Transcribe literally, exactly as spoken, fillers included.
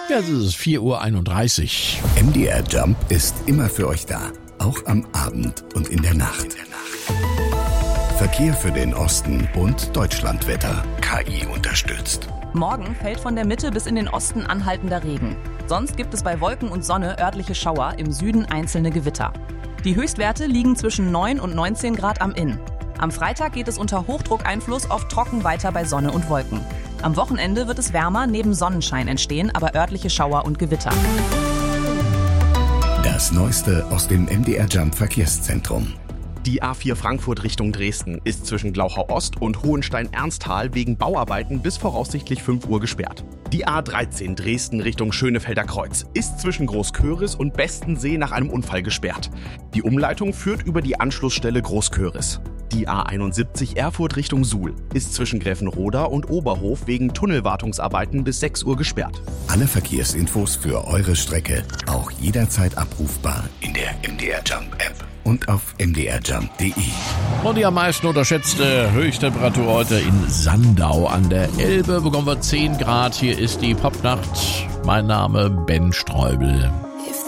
Jetzt ist es vier Uhr einunddreißig. M D R Jump ist immer für euch da. Auch am Abend und in der Nacht. Verkehr für den Osten und Deutschlandwetter. K I unterstützt. Morgen fällt von der Mitte bis in den Osten anhaltender Regen. Sonst gibt es bei Wolken und Sonne örtliche Schauer, im Süden einzelne Gewitter. Die Höchstwerte liegen zwischen neun und neunzehn Grad am Inn. Am Freitag geht es unter Hochdruckeinfluss oft trocken weiter bei Sonne und Wolken. Am Wochenende wird es wärmer, neben Sonnenschein entstehen aber örtliche Schauer und Gewitter. Das Neueste aus dem M D R Jump Verkehrszentrum. Die A vier Frankfurt Richtung Dresden ist zwischen Glauchau Ost und Hohenstein-Ernsthal wegen Bauarbeiten bis voraussichtlich fünf Uhr gesperrt. Die A dreizehn Dresden Richtung Schönefelder Kreuz ist zwischen Großköris und Bestensee nach einem Unfall gesperrt. Die Umleitung führt über die Anschlussstelle Großköris. Die A einundsiebzig Erfurt Richtung Suhl ist zwischen Gräfenroda und Oberhof wegen Tunnelwartungsarbeiten bis sechs Uhr gesperrt. Alle Verkehrsinfos für eure Strecke auch jederzeit abrufbar in der M D R Jump App und auf m d r jump punkt d e. Und die am meisten unterschätzte Höchsttemperatur heute in Sandau an der Elbe bekommen wir zehn Grad. Hier ist die Popnacht. Mein Name Ben Streubel.